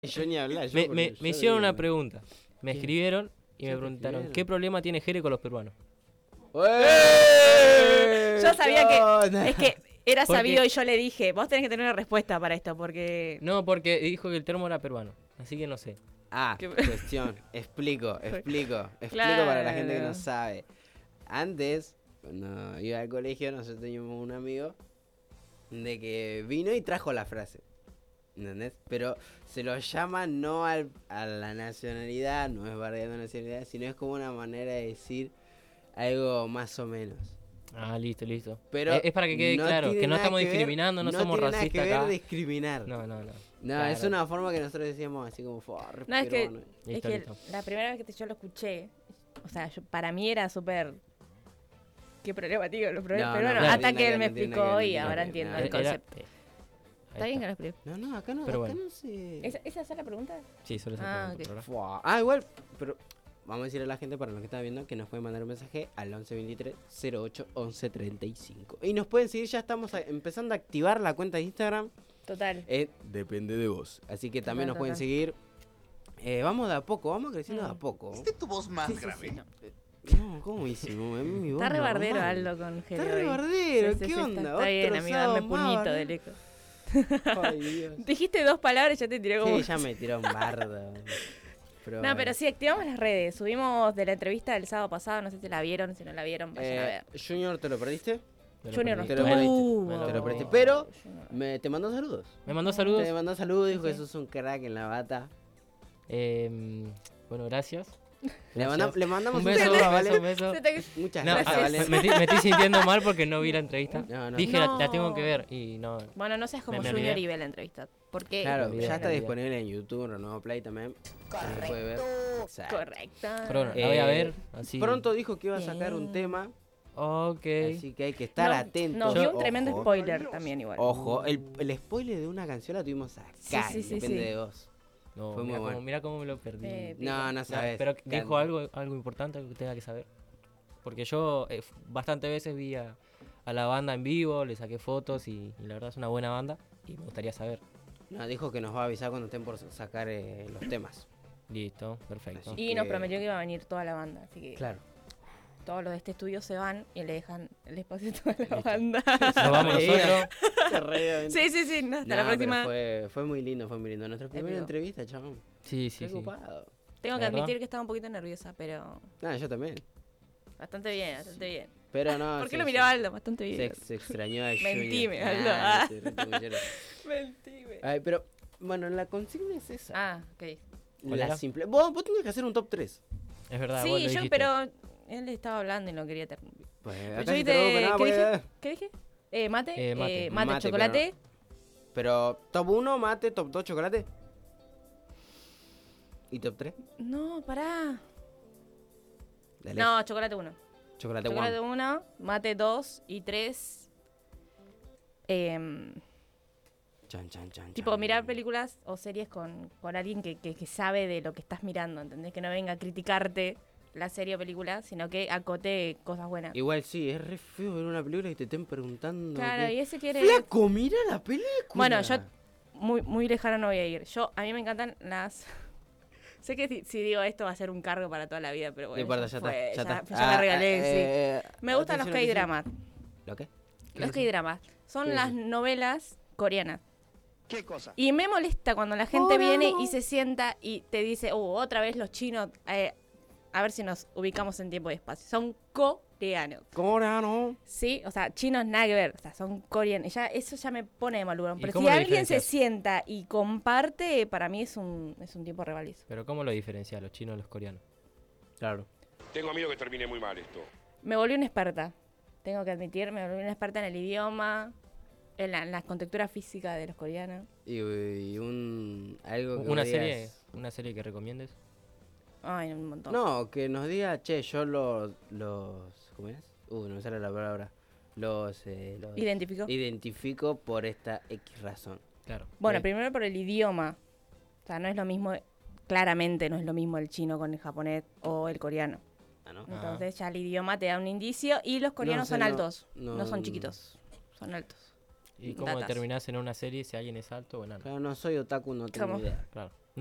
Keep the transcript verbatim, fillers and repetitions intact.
Yo ni hablar. Yo Me, por- me, yo me hicieron digo- una pregunta. Me ¿Qué? escribieron y ¿Qué me te preguntaron, escribieron? ¿qué problema tiene Jere con los peruanos? ¡Eh! Yo sabía ¿Qué que. onda? Es que era Porque- sabido y yo le dije, vos tenés que tener una respuesta para esto, porque. No, porque dijo que el termo era peruano. Así que no sé. Ah, ¿Qué- cuestión. Explico, explico. Explico Claro. para la gente que no sabe. Antes, cuando iba al colegio, nosotros teníamos un amigo de que vino y trajo la frase. ¿Entendés? Pero se lo llama no al, a la nacionalidad, no es bardeando nacionalidad, sino es como una manera de decir algo más o menos. Ah, listo, listo. Pero es, es para que quede no claro, tiene que no nada estamos que ver- discriminando, no, somos tiene racistas nada que ver acá. discriminar. No, no, no. No, Claro. es una forma que nosotros decíamos así como, "Fua, re No, es que, peruano". es Listo, que listo. la primera vez que yo lo escuché, o sea, yo- para mí era súper. ¿Qué problema, tío? Los problemas No, pero no, bueno, no hasta tiene que nada él me que ver, no tiene explicó nada que ver, y no tiene ahora nada que entiendo ver. el Era- concepto. eh, ahí ¿Está bien que está. lo explico? No, no, acá no, Pero acá bueno. no se... ¿Esa, ¿Esa es la pregunta? Sí, solo se Ah, pregunta ok. por ahora. Fua. Ah, igual, pero vamos a decirle a la gente, para los que están viendo, que nos pueden mandar un mensaje al once veintitrés cero ocho once treinta y cinco. Y nos pueden seguir, ya estamos a- empezando a activar la cuenta de Instagram. Total. Eh, depende de vos. Así que también Total, nos pueden total. seguir. Eh, vamos de a poco, vamos creciendo de a Mm. poco. ¿Viste tu voz más Sí, sí, grave? sí. No, ¿cómo hicimos? Es mi voz Está re bardero normal. Aldo con Jere. Está re hoy. bardero, Sí, sí, ¿qué sí, onda? Está, está bien, Otro amigo, sábado dame más, puñito ¿verdad? del eco. Ay, Dios. Dijiste dos palabras y ya te tiré como. Sí, ya me tiró un bardo. Pero, No, pero sí, activamos las redes. Subimos de la entrevista del sábado pasado, no sé si la vieron, si no la vieron, vayan a eh, ver. Junior, ¿te lo perdiste? Me lo Junior no perdí. Te lo estuvo. perdiste. Me Te lo perdiste. perdí. Pero Junior. me, te mandó saludos. Me mandó saludos. Te mandó saludos, dijo que Sí. sos un crack en la bata. Eh, bueno, gracias. Le, Gracias. manda- le mandamos Un un, beso, saludo, un ¿vale? beso, un beso. Se te- Muchas No, gracias, ah, ¿vale? me, me estoy- me estoy sintiendo mal porque no vi la entrevista. No, no. Dije, No. la, la tengo que ver y no. Bueno, no seas como Me- me Junior olvidé. y ve la entrevista. Porque. Claro, olvidé, ya me está olvidé. disponible en YouTube, en Renuevo Play también. Se puede ver. Exacto. Correcto. Pero bueno, la voy a Eh, ver. Así. Pronto dijo que iba a sacar un Bien. tema, Ok. así que hay que estar No, atentos. Nos dio un Ojo. tremendo spoiler también, igual. Ojo, el, el spoiler de una canción la tuvimos acá, Sí, sí, sí, depende sí. de vos. No, Fue muy mira, bueno. cómo, mira cómo me lo perdí. Eh, No, no No, sabes. pero Can- dijo algo, algo importante que tenga que saber. Porque yo eh, f- bastantes veces vi a, a la banda en vivo, le saqué fotos y, y la verdad es una buena banda y me gustaría saber. No, dijo que nos va a avisar cuando estén por sacar eh, los temas. Listo, perfecto. Así Y nos que- prometió que iba a venir toda la banda. Así que Claro. todos los de este estudio se van y le dejan el espacio a toda la Listo. banda. Nos vamos nosotros. Se re- Sí, sí, sí. no, hasta No, la próxima. pero Fue, fue muy lindo, fue muy lindo. Nuestra primera Épico. entrevista, chabón. Sí, sí, Qué sí. ocupado. Tengo que ¿La verdad? admitir que estaba un poquito nerviosa, pero No, yo también. bastante bien, bastante bien. Pero no. ¿Por qué sí, lo sí. miraba Aldo? Bastante Se, bien. se extrañó a Mentime, Junior. Aldo. Ah, Ah. sí, re chamullero. Mentime. Ay, pero, bueno, la consigna es esa. Ah, ok. ¿Cuál la era? simple. Vos, vos tenías que hacer un top tres. Es verdad, Sí, vos lo yo, dijiste. pero él estaba hablando y no quería terminar. Pues Pero acá yo sí dije- te digo que nada, ¿Qué porque- dije? ¿Qué dije? Eh, mate, Eh, mate. eh, mate, Mate, chocolate. Pero, top uno, mate, top dos, chocolate. ¿Y top tres? No, pará. Dale. No, chocolate uno. Chocolate, Chocolate one. uno, mate dos y tres. Em, Chan, chan, chan, tipo, chan. mirar películas o series con, con alguien que, que, que sabe de lo que estás mirando, ¿entendés? Que no venga a criticarte la serie o película, sino que acote cosas buenas. Igual sí, es re feo ver una película y te estén preguntando. Claro, qué- y ese quiere... ¡Flaco, mira la película! Bueno, yo muy, muy lejano no voy a ir. Yo, a mí me encantan las... Sé que si, si digo esto va a ser un cargo para toda la vida, pero No bueno, importa, ya, ya fue, está. Ya, ya, está. ya la Ah, regalé, ah, sí. eh, Me gustan los atención, K-dramas. ¿Lo qué? Los es eso? K-dramas. Son ¿Qué es las eso? novelas coreanas. ¿Qué cosa? Y me molesta cuando la gente Oh, viene no. y se sienta y te dice, oh, otra vez los chinos, eh, a ver si nos ubicamos en tiempo y espacio. Son coreanos. Coreano. Sí, o sea, chinos nada que ver, o sea, son coreanos. Y ya, eso ya me pone de mal humor. ¿Y Pero cómo si lo alguien se diferencias? sienta y comparte, para mí es un, es un tiempo revalizo. Pero ¿cómo lo diferencia los chinos de los coreanos? Claro. Tengo miedo que termine muy mal esto. Me volví una experta, tengo que admitir, me volví una experta en el idioma, en la, en la contextura física de los coreanos. Y, y un. Algo que ¿Una vos serie, digas- una serie que recomiendes? Ay, un montón. No, que nos diga, che, yo los. los ¿Cómo es? Uh, no me sale la palabra. Los. Eh, los Identifico. identifico por esta X razón. Claro. Bueno, Eh, primero por el idioma. O sea, no es lo mismo, claramente no es lo mismo el chino con el japonés o el coreano. Ah, ¿no? Ah. Entonces ya el idioma te da un indicio y los coreanos sé, son no- altos, no- no, son chiquitos, son altos. ¿Y cómo datas. determinás en una serie si alguien es alto o enano? Claro, no soy otaku, no tengo ¿Cómo? idea. Claro.